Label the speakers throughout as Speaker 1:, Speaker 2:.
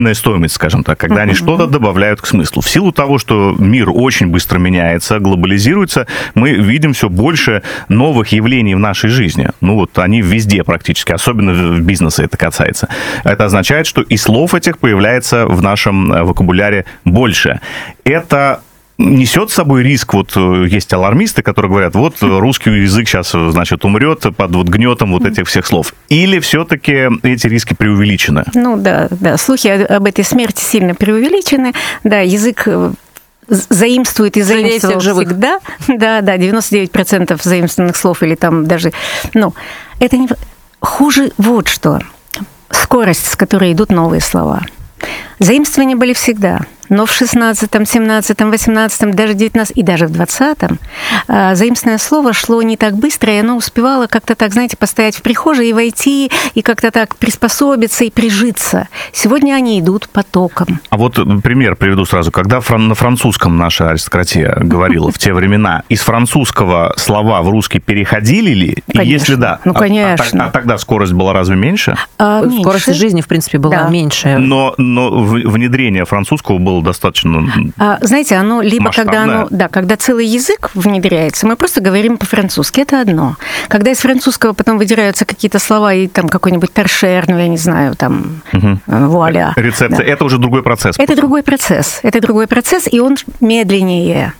Speaker 1: стоимость, скажем так, когда они что-то добавляют к смыслу. В силу того, что мир очень быстро меняется, глобализируется, мы видим все больше новых явлений в нашей жизни. Ну вот они везде практически, особенно в бизнесе это касается. Это означает, что и слов этих появляется в нашем вокабуляре больше. Это несет с собой риск, вот есть алармисты, которые говорят, вот русский язык сейчас, значит, умрет под вот гнетом вот этих всех слов. Или все-таки эти риски преувеличены?
Speaker 2: Ну да, слухи об этой смерти сильно преувеличены. Да, язык заимствует и заимствовал всегда. Да, 99% заимствованных слов или там даже... Ну, это не... Хуже вот что. Скорость, с которой идут новые слова. Заимствования были всегда. Но в 16-м, 17-м, 18-м, даже 19-м и даже в 20-м заимственное слово шло не так быстро, и оно успевало как-то так, знаете, постоять в прихожей и войти, и как-то так приспособиться и прижиться. Сегодня они идут потоком.
Speaker 1: А вот пример приведу сразу. Когда на французском наша аристократия говорила в те времена, из французского слова в русский переходили ли?
Speaker 2: Конечно.
Speaker 1: И если да,
Speaker 2: ну, конечно.
Speaker 1: А тогда скорость была разве меньше?
Speaker 2: Меньше.
Speaker 3: Скорость жизни, в принципе, была меньше.
Speaker 1: Но внедрение французского было достаточно
Speaker 2: знаете, оно либо
Speaker 1: масштабное.
Speaker 2: когда целый язык внедряется, мы просто говорим по-французски, это одно. Когда из французского потом выделяются какие-то слова, и там какой-нибудь торшер, ну, я не знаю, там, вуаля.
Speaker 1: Рецепция, да. Это уже другой процесс.
Speaker 2: Это другой процесс, и он медленнее.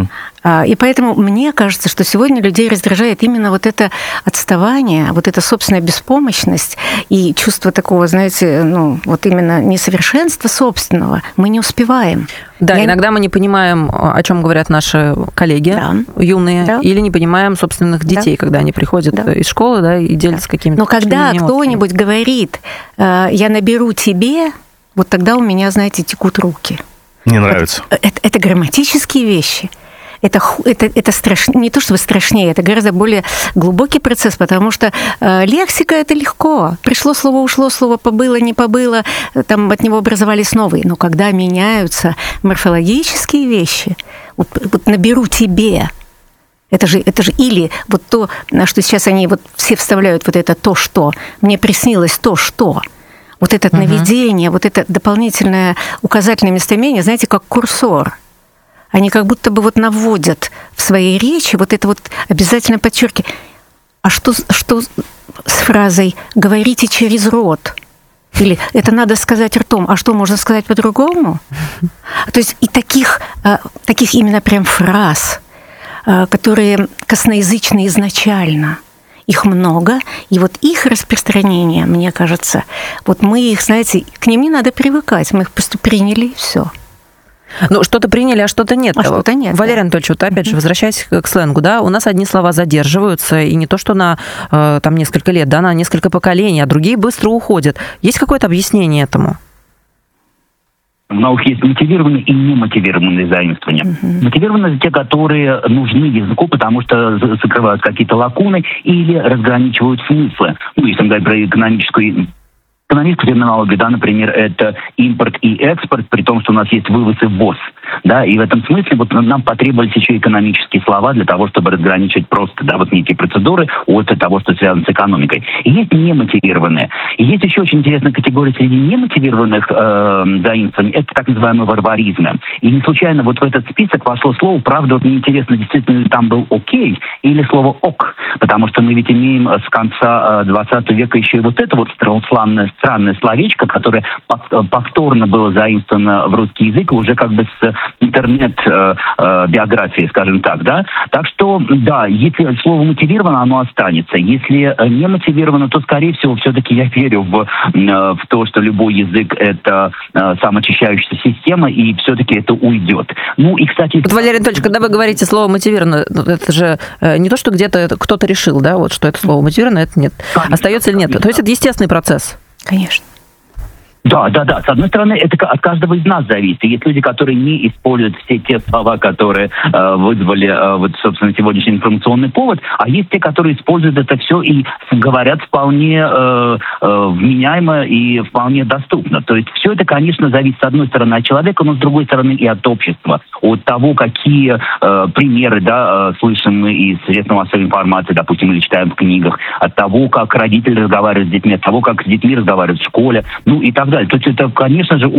Speaker 2: И поэтому мне кажется, что сегодня людей раздражает именно вот это отставание, вот эта собственная беспомощность и чувство такого, знаете, ну, вот именно несовершенства собственного. Мы не успеваем.
Speaker 3: Да, иногда мы не понимаем, о чем говорят наши коллеги юные, или не понимаем собственных детей, когда они приходят из школы, и делятся какими-то...
Speaker 2: Но когда кто-нибудь говорит, я наберу тебе, вот тогда у меня, знаете, текут руки.
Speaker 1: Не нравится.
Speaker 2: Это грамматические вещи. Это страшнее, не то чтобы страшнее, это гораздо более глубокий процесс, потому что лексика – это легко. Пришло слово, ушло слово, побыло, не побыло, там от него образовались новые. Но когда меняются морфологические вещи, вот наберу тебе, это же или вот то, на что сейчас они вот все вставляют вот это то, что, мне приснилось то, что. Вот это наведение, вот это дополнительное указательное местоимение, знаете, как курсор. Они как будто бы вот наводят в своей речи вот это вот обязательное подчеркивание. А что с фразой «говорите через рот»? Или «это надо сказать ртом», а что, можно сказать по-другому? То есть и таких именно прям фраз, которые косноязычны изначально. Их много, и вот их распространение, мне кажется, вот мы их, знаете, к ним не надо привыкать, мы их просто приняли, и все.
Speaker 3: Ну, что-то приняли, а что-то нет.
Speaker 2: Что-то нет.
Speaker 3: Валерий Анатольевич, вот опять же, возвращаясь к сленгу, да, у нас одни слова задерживаются, и не то, что на там несколько лет, да, на несколько поколений, а другие быстро уходят. Есть какое-то объяснение этому?
Speaker 4: В науке есть мотивированные и немотивированные заимствования. Мотивированные те, которые нужны языку, потому что закрывают какие-то лакуны или разграничивают смыслы. Ну, если мы говорим про экономическую терминологию, да, например, это импорт и экспорт, при том, что у нас есть вывоз и ввоз. Да, и в этом смысле вот нам потребовались еще экономические слова для того, чтобы разграничить просто, да, вот некие процедуры от того, что связано с экономикой. И есть немотивированные. И есть еще очень интересная категория среди немотивированных заимствований, это так называемые варваризмы. И не случайно вот в этот список вошло слово, правда, вот мне интересно, действительно ли там был «окей» или слово «ок», потому что мы ведь имеем с конца 20 века еще и вот это вот странное словечко, которое повторно было заимствовано в русский язык уже как бы с интернет-биографией, скажем так, да. Так что, да, если слово мотивировано, оно останется. Если не мотивировано, то, скорее всего, все-таки я верю в то, что любой язык — это самоочищающаяся система, и все-таки это уйдет. Ну, и, кстати...
Speaker 3: Вот, Валерий Анатольевич, когда вы говорите слово «мотивировано», это же не то, что где-то кто-то решил, да, вот, что это слово «мотивировано», это нет. Конечно, остается или нет? То есть это естественный процесс?
Speaker 2: Конечно.
Speaker 4: Да. С одной стороны, это от каждого из нас зависит. Есть люди, которые не используют все те слова, которые вызвали, вот, собственно, сегодняшний информационный повод, а есть те, которые используют это все и говорят вполне вменяемо и вполне доступно. То есть все это, конечно, зависит, с одной стороны, от человека, но с другой стороны и от общества. От того, какие примеры, да, слышим мы из средств массовой информации, допустим, или читаем в книгах, от того, как родители разговаривают с детьми, от того, как с детьми разговаривают в школе, ну и так далее. То есть это, конечно же,